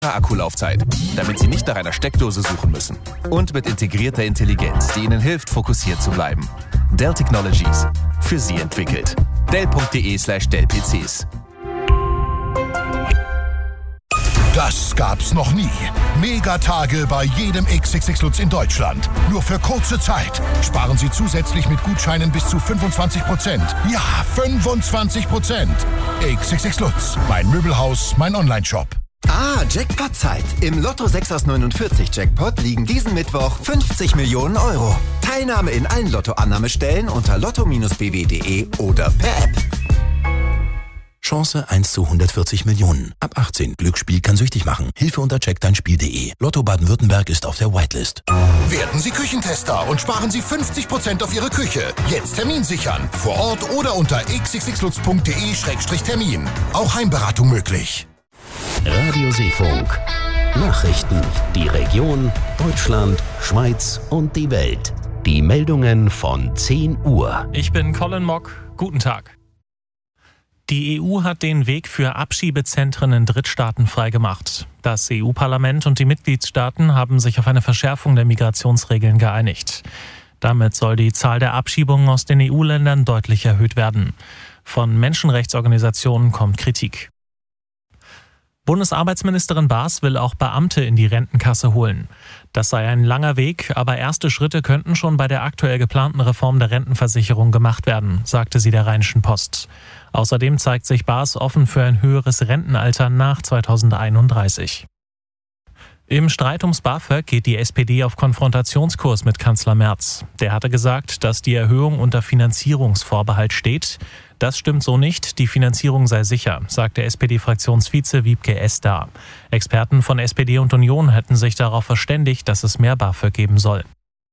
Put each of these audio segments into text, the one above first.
Akkulaufzeit, damit Sie nicht nach einer Steckdose suchen müssen. Und mit integrierter Intelligenz, die Ihnen hilft, fokussiert zu bleiben. Dell Technologies. Für Sie entwickelt. Dell.de/Dell-PCs. Das gab's noch nie. Megatage bei jedem XXX Lutz in Deutschland. Nur für kurze Zeit. Sparen Sie zusätzlich mit Gutscheinen bis zu 25%. Ja, 25%. XXX Lutz. Mein Möbelhaus, mein Onlineshop. Jackpot-Zeit. Im Lotto 6 aus 49 Jackpot liegen diesen Mittwoch 50 Millionen Euro. Teilnahme in allen Lotto-Annahmestellen unter lotto-bw.de oder per App. Chance 1 zu 140 Millionen. Ab 18. Glücksspiel kann süchtig machen. Hilfe unter checkdeinspiel.de. Lotto Baden-Württemberg ist auf der Whitelist. Werden Sie Küchentester und sparen Sie 50% auf Ihre Küche. Jetzt Termin sichern. Vor Ort oder unter xxxlutz.de/Termin. Auch Heimberatung möglich. Radio Seefunk. Nachrichten. Die Region, Deutschland, Schweiz und die Welt. Die Meldungen von 10 Uhr. Ich bin Colin Mock. Guten Tag. Die EU hat den Weg für Abschiebezentren in Drittstaaten freigemacht. Das EU-Parlament und die Mitgliedstaaten haben sich auf eine Verschärfung der Migrationsregeln geeinigt. Damit soll die Zahl der Abschiebungen aus den EU-Ländern deutlich erhöht werden. Von Menschenrechtsorganisationen kommt Kritik. Bundesarbeitsministerin Baas will auch Beamte in die Rentenkasse holen. Das sei ein langer Weg, aber erste Schritte könnten schon bei der aktuell geplanten Reform der Rentenversicherung gemacht werden, sagte sie der Rheinischen Post. Außerdem zeigt sich Baas offen für ein höheres Rentenalter nach 2031. Im Streit ums BAföG geht die SPD auf Konfrontationskurs mit Kanzler Merz. Der hatte gesagt, dass die Erhöhung unter Finanzierungsvorbehalt steht. Das stimmt so nicht, die Finanzierung sei sicher, sagte SPD-Fraktionsvize Wiebke Esda. Experten von SPD und Union hätten sich darauf verständigt, dass es mehr BAföG geben soll.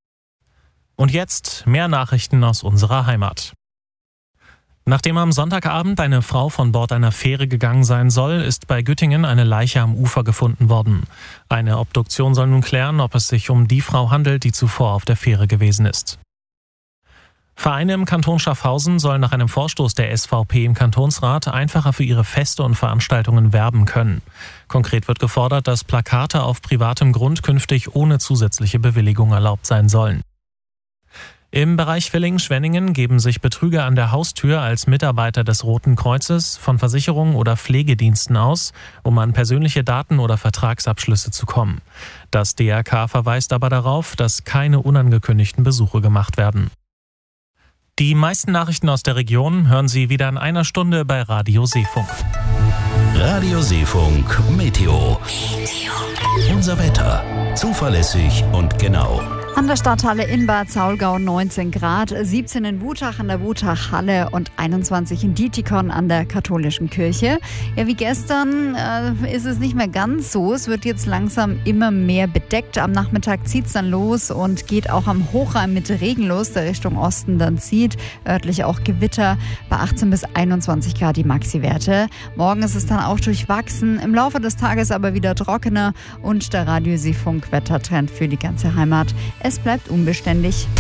Und jetzt mehr Nachrichten aus unserer Heimat. Nachdem am Sonntagabend eine Frau von Bord einer Fähre gegangen sein soll, ist bei Güttingen eine Leiche am Ufer gefunden worden. Eine Obduktion soll nun klären, ob es sich um die Frau handelt, die zuvor auf der Fähre gewesen ist. Vereine im Kanton Schaffhausen sollen nach einem Vorstoß der SVP im Kantonsrat einfacher für ihre Feste und Veranstaltungen werben können. Konkret wird gefordert, dass Plakate auf privatem Grund künftig ohne zusätzliche Bewilligung erlaubt sein sollen. Im Bereich Villingen-Schwenningen geben sich Betrüger an der Haustür als Mitarbeiter des Roten Kreuzes, von Versicherungen oder Pflegediensten aus, um an persönliche Daten oder Vertragsabschlüsse zu kommen. Das DRK verweist aber darauf, dass keine unangekündigten Besuche gemacht werden. Die meisten Nachrichten aus der Region hören Sie wieder in einer Stunde bei Radio Seefunk. Radio Seefunk Meteo. Unser Wetter. Zuverlässig und genau. An der Stadthalle in Bad Saulgau 19 Grad, 17 in Wutach an der Wutachhalle und 21 in Dietikon an der katholischen Kirche. Ja, wie gestern ist es nicht mehr ganz so. Es wird jetzt langsam immer mehr bedeckt. Am Nachmittag zieht es dann los und geht auch am Hochrhein mit Regen los, der Richtung Osten dann zieht. Örtlich auch Gewitter bei 18 bis 21 Grad die Maxi-Werte. Morgen ist es dann auch durchwachsen. Im Laufe des Tages aber wieder trockener und der Radio Seefunk Wettertrend für die ganze Heimat. Es bleibt unbeständig.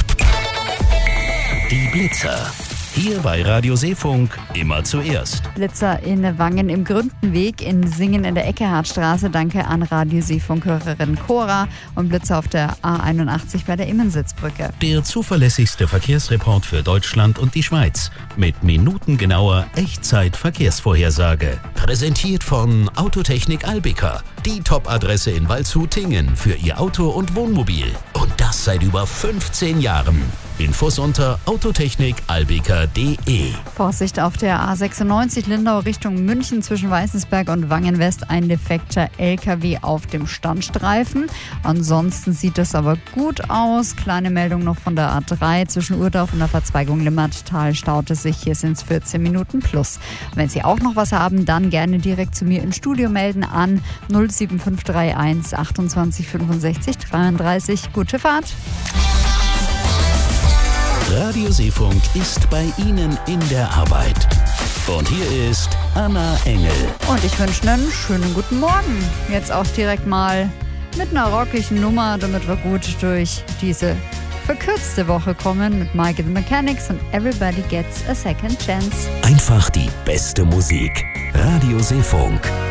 Die Blitzer. Hier bei Radio Seefunk immer zuerst. Blitzer in Wangen im Gründenweg, in Singen in der Eckehardstraße. Danke an Radio Seefunk-Hörerin Cora. Und Blitzer auf der A81 bei der Immensitzbrücke. Der zuverlässigste Verkehrsreport für Deutschland und die Schweiz. Mit minutengenauer Echtzeit-Verkehrsvorhersage. Präsentiert von Autotechnik Albica. Die Top-Adresse in Waldshut-Tingen für Ihr Auto und Wohnmobil. Und das seit über 15 Jahren. Infos unter autotechnikalbica.de. Vorsicht auf der A96 Lindau Richtung München zwischen Weißensberg und Wangenwest. Ein defekter LKW auf dem Standstreifen. Ansonsten sieht es aber gut aus. Kleine Meldung noch von der A3 zwischen Urdorf und der Verzweigung Limmattal staut es sich. Hier sind es 14 Minuten plus. Wenn Sie auch noch was haben, dann gerne direkt zu mir ins Studio melden an 07531 28 65 33. Gute Fahrt! Radio Seefunk ist bei Ihnen in der Arbeit. Und hier ist Anna Engel. Und ich wünsche einen schönen guten Morgen. Jetzt auch direkt mal mit einer rockigen Nummer, damit wir gut durch diese verkürzte Woche kommen mit Mike and the Mechanics und Everybody Gets a Second Chance. Einfach die beste Musik. Radio Seefunk.